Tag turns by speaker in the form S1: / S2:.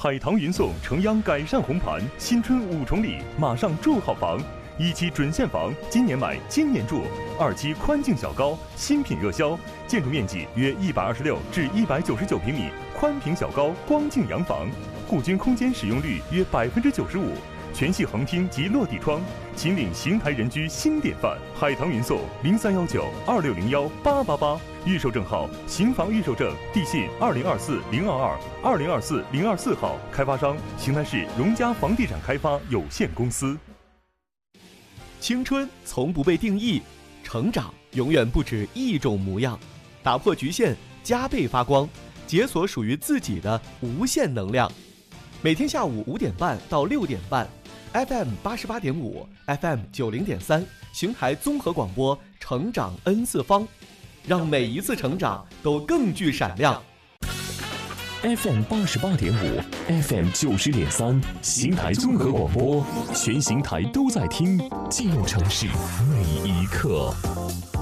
S1: 海棠云送城央改善红盘，新春5重礼，马上住好房。1期准现房，今年买今年住；2期宽净小高，新品热销，建筑面积约126至199平米，宽屏小高光净洋房，户均空间使用率约95%，全系横厅及落地窗，秦岭邢台人居新典范。海棠云送031926018888，预售证号邢房预售证，地信2024-022、2024-024号，开发商邢台市荣嘉房地产开发有限公司。
S2: 青春从不被定义，成长永远不止一种模样。打破局限，加倍发光，解锁属于自己的无限能量。每天下午5点半到6点半 ，FM 88.5、FM 90.3，邢台综合广播，成长 N 次方，让每一次成长都更具闪亮。
S3: FM 88.5 FM 90.3，邢台综合广播，全邢台都在听，记录城市每一刻。